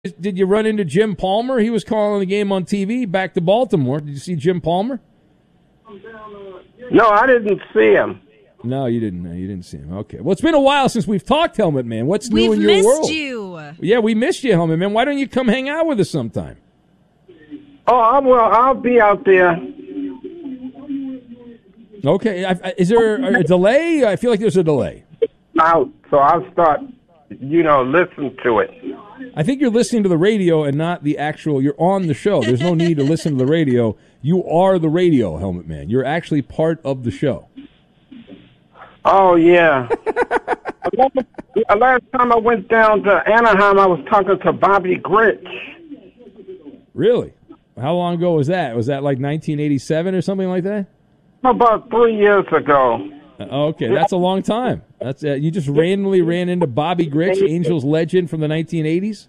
Did you run into Jim Palmer? He was calling the game on TV back to Baltimore. Did you see Jim Palmer? No, I didn't see him. No, you didn't. No, you didn't see him. Okay. Well, it's been a while since we've talked, Helmet Man. What's new in your world? We've missed you. Yeah, we missed you, Helmet Man. Why don't you come hang out with us sometime? Oh, I'll be out there. Okay. Is there a delay? I feel like there's a delay. Out, so I'll start, listen to it. I think you're listening to the radio and not the actual. You're on the show. There's no need to listen to the radio. You are the radio, Helmet Man. You're actually part of the show. Oh, yeah. Last time I went down to Anaheim, I was talking to Bobby Grich. Really? How long ago was that? Was that like 1987 or something like that? About 3 years ago. Okay, that's a long time. That's you just randomly ran into Bobby Grich, Angels legend from the 1980s?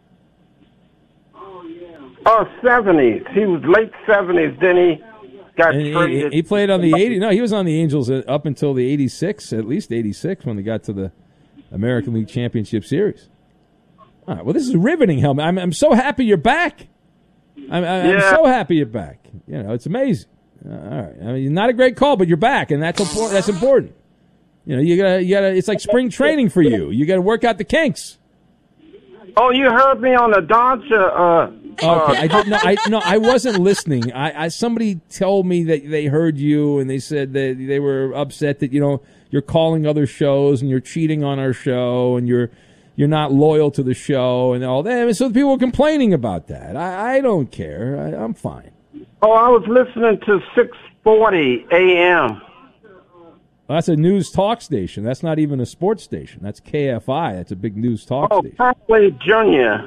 Oh, 70s. He was late 70s. Then he got traded. He played on the 80s. No, he was on the Angels up until the 86, at least 86, when they got to the American League Championship Series. All right, well, this is riveting, Helmet. I'm so happy you're back. I'm so happy you're back. It's amazing. All right. I mean, not a great call, but you're back, and that's important. That's important. You gotta. It's like spring training for you. You got to work out the kinks. Oh, you heard me on the Dodger. Okay, I didn't know. I wasn't listening. Somebody told me that they heard you, and they said that they were upset that you're calling other shows and you're cheating on our show and you're not loyal to the show and all that. So people were complaining about that. I don't care. I'm fine. Oh, I was listening to 640 AM. Well, that's a news talk station. That's not even a sports station. That's KFI. That's a big news talk station. Oh, Conway Jr.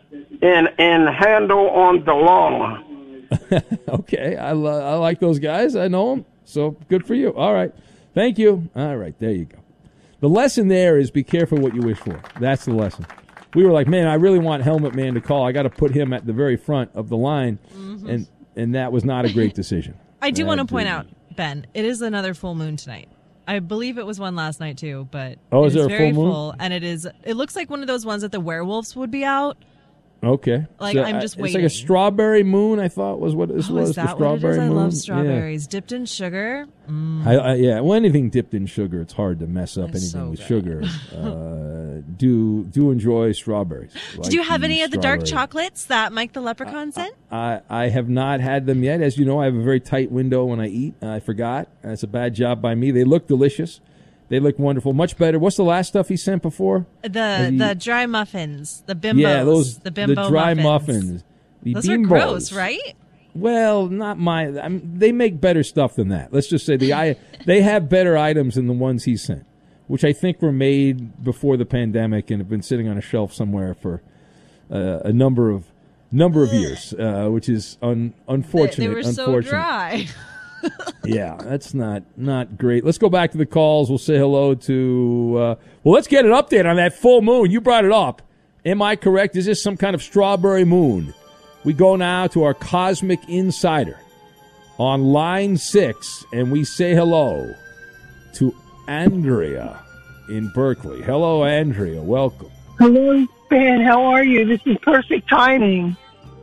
in Handle on the Lawn. Okay. I like those guys. I know them. So good for you. All right. Thank you. All right. There you go. The lesson there is be careful what you wish for. That's the lesson. We were like, man, I really want Helmet Man to call. I got to put him at the very front of the line. Mm-hmm. And that was not a great decision. I do want to point out, Ben, it is another full moon tonight. I believe it was one last night too, but is there a very full moon? Full, and it looks like one of those ones that the werewolves would be out. Okay. Like, so I'm just waiting. It's like a strawberry moon, I thought was what this was. Is that the strawberry what it is? moon. I love strawberries. Yeah. Dipped in sugar. Yeah, well, anything dipped in sugar, it's hard to mess up anything with sugar. Do enjoy strawberries. Did you have any of the dark chocolates that Mike the Leprechaun sent? I have not had them yet. As you know, I have a very tight window when I eat. I forgot. That's a bad job by me. They look delicious. They look wonderful. Much better. What's the last stuff he sent before? The dry muffins. The bimbos. Yeah, the bimbo the dry muffins. Those are gross, right? Well, not they make better stuff than that. Let's just say they have better items than the ones he sent, which I think were made before the pandemic and have been sitting on a shelf somewhere for a number of years, which is unfortunate. They were so dry. Yeah, that's not great. Let's go back to the calls. We'll say hello to let's get an update on that full moon. You brought it up. Am I correct? Is this some kind of strawberry moon? We go now to our Cosmic Insider on line 6, and we say hello to Andrea in Berkeley. Hello, Andrea. Welcome. Hello, Ben. How are you? This is perfect timing.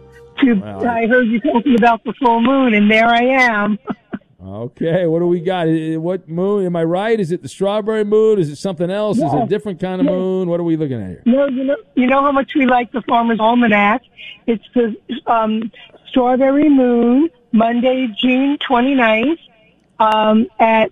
I heard you talking about the full moon, and there I am. Okay, what do we got? What moon? Am I right? Is it the strawberry moon? Is it something else? Is it a different kind of moon? What are we looking at here? No, you know how much we like the Farmer's Almanac. It's the strawberry moon, Monday, June 29th, at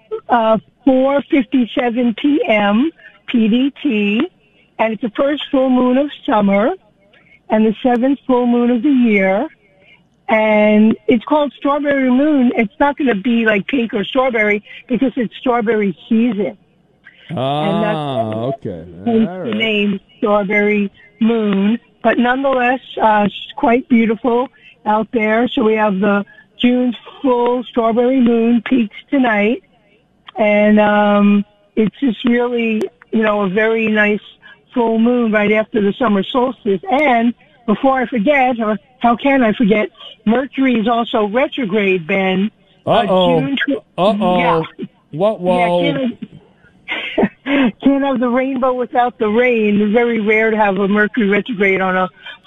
4:57 p.m. PDT, and it's the first full moon of summer and the 7th full moon of the year. And it's called Strawberry Moon. It's not going to be like pink or strawberry because it's strawberry season. Okay. The name Strawberry Moon. But nonetheless, it's quite beautiful out there. So we have the June full Strawberry Moon peaks tonight. And it's just really, a very nice full moon right after the summer solstice. And before I forget, or how can I forget, Mercury is also retrograde, Ben. Uh-oh. Yeah. Whoa. Yeah, Can't have the rainbow without the rain. It's very rare to have a Mercury retrograde on a